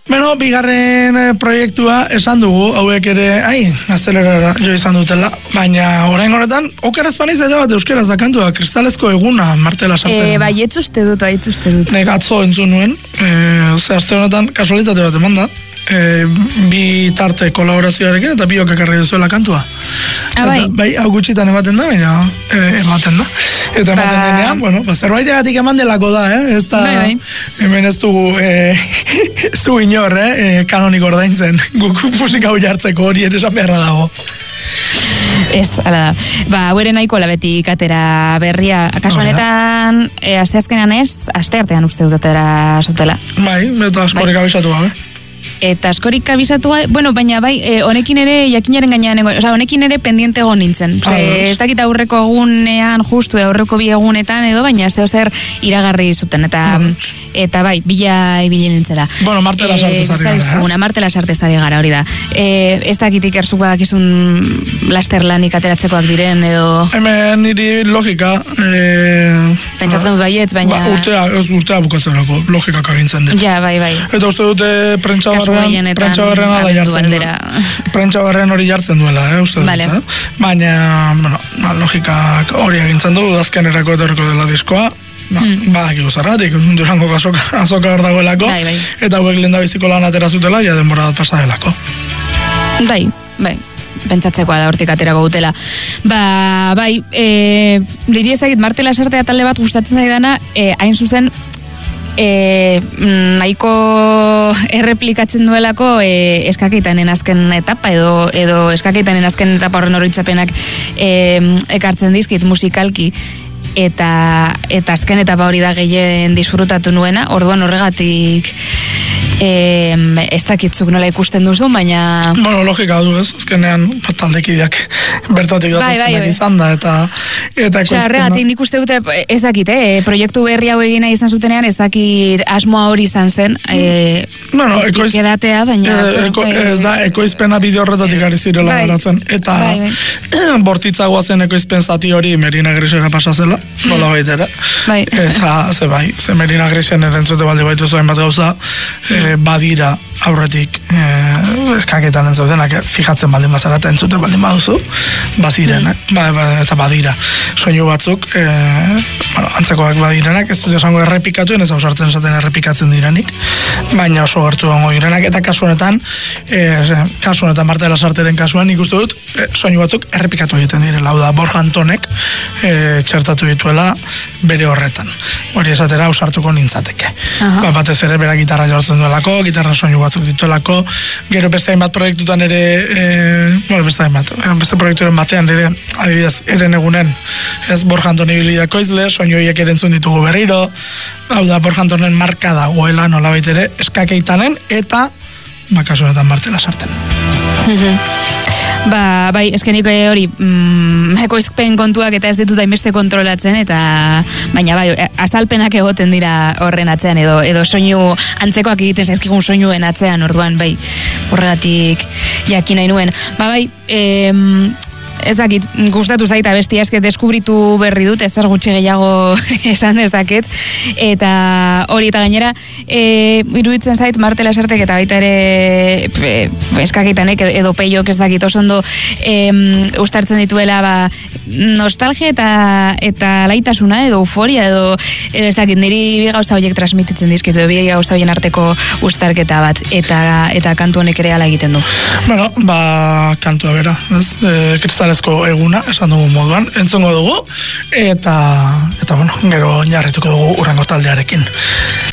Bueno, bigarren proiektua esan dugu, hauek ere, gaztelerara jo izan dutela, baina orain honetan, okeraz paniz ere bat euskeraz da kantua, kristalezko eguna, Martela Sarteren. Bai, etzuste dut. Nek atzo entzun nuen, aste honetan kasualitate bat eman da, bi tarte kolaborazioarekin eta biok ekarri duzuela kantua. Bai, hau gutxitan ematen da, baina ematen da. Eta ematen denean, bueno, zerbaitegatik eman delako da, ez da, hemen ez dugu, ez dugu inor, kanonik ordaintzen, guk musika hau jartzeko hori ere esan beharra dago. Ez, ala da. Hauere nahiko labeti katera berria. Kasu honetan, asteazkenean ez, asteartean uste dut atera zutela. Bai, eta askorik abisatu gabe. Eta askorik abisatu, baina honekin ere jakinaren gainean, honekin ere pendiente egon nintzen. Ez dakit aurreko egunean, justu aurreko bi egunetan edo, baina ez zer iragarri zuten, eta bai, bila ibili nintzela. Bueno, Martela Sartezari gara. Martela Sartezari gara, hori da. Ez dakitik erzuk badakizun lasterlanik ateratzekoak diren, edo... Hemen niri logika... Pentsatzen dut baiet, baina... Urtea bukatzerako, logikak agintzen dut. Ja, bai. Eta uste dute prentxabarren ala jartzen duela. Prentxabarren hori jartzen duela, uste dut. Baina, logikak hori agintzen du, azkenerako etorriko dela diskoa, badakigu zerratik, Durango azoka hor dagoelako, eta hauek lehendabiziko lan atera zutela, ja denbora bat pasa delako. Bai, pentsatzekoa da hortik aterako dutela. Bai, niri ez dakit Martela Sartea talde bat gustatzen zaidana, hain zuzen, nahiko erreplikatzen duelako eskakeitanen azken etapa edo eskakeitanen azken etapa horren horitzapenak ekartzen dizkit musikalki eta azken etapa hori da gehien disfrutatu nuena, orduan horregatik ez dakitzuk nola ikusten duzu, baina... Bueno, logika du ez, azkenean taldekideak bertatik datuzenak izan da, eta horregatik nik uste dute, ez dakit, proiektu berri hau egina izan zutenean, ez dakit asmoa hori izan zen, edatea, baina... Ez da, ekoizpena bideo horretatik ari zirela garatzen, eta bortitzagoa zen ekoizpen zati hori Merina Grisera pasazela, nola baitera, eta ze Merina Grisen erentzute balde baitu zuen bat gauza, badira aurretik eskaketan entzaudenak fijatzen baldin bazara eta entzute baldin baduzu baziren, eta badira soinu batzuk antzekoak badirenak, ez dut esango errepikatuen, ez ausartzen esaten errepikatzen direnik, baina oso gertu gongo direnak, eta kasu honetan Martela Sarteren kasuan nik uste dut soinu batzuk errepikatu egiten direla, hau da Borja Antonek txertatu dituela bere horretan, hori esatera ausartuko nintzateke, batez ere bera gitarra jortzen duelako, gitarra soinu batzuk dituelako, gero beste hainbat proiektutan ere, beste proiekturen batean ere, adibidez, eren egunen, ez Borja Antoni bilidako izle, soinu horiek erentzun ditugu berriro, hau da Borja Antonen marka dagoela nola baitere, eskakeitanen, eta bakasunetan Martela Sarten. Bai, eskenik hori ekoizpen kontuak eta ez ditut hainbeste kontrolatzen, baina bai, azalpenak egoten dira horren atzean, edo soinu antzekoak egiten zaizkigun soinuen atzean, orduan, bai, horregatik jakin nahi nuen. Bai, ez dakit, gustatu zait abestia, esket deskubritu berri dut, ezer gutxi gehiago esan ez dakit, eta hori eta gainera iruditzen zait Martela Sartek eta baita ere eskakitanek edo peiok ez dakit oso ondo ustartzen dituela nostalgia eta laitasuna edo euforia edo ez dakit, niri bi gauza horiek transmititzen dizkit, edo bi gauza horien arteko ustarketa bat, eta kantu honek ere ala egiten du. Bueno, kantua bera, ez? Kristalezko eguna, esan dugu moduan, entzongo dugu, eta bueno, gero jarrituko dugu urrengo taldearekin.